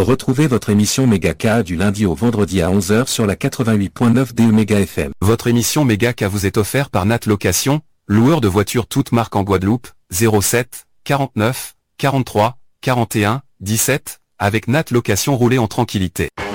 Retrouvez votre émission Méga du lundi au vendredi à 11 h sur la 88.9 DE Méga FM. Votre émission Méga vous est offerte par Nat Location, loueur de voitures toutes marques en Guadeloupe, 07 49 43 41 17, avec Nat Location, roulez en tranquillité.